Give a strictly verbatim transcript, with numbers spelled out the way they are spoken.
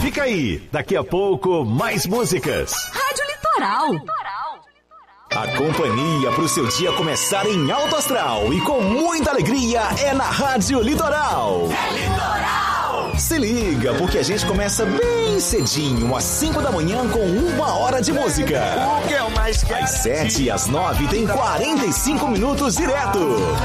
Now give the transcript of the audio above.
Fica aí, daqui a pouco mais músicas. Rádio Litoral. A companhia para o seu dia começar em alto astral e com muita alegria é na Rádio Litoral. É Litoral! Se liga, porque a gente começa bem cedinho, às cinco da manhã, com uma hora de música. O que é o mais Às sete e às nove tem quarenta e cinco minutos direto.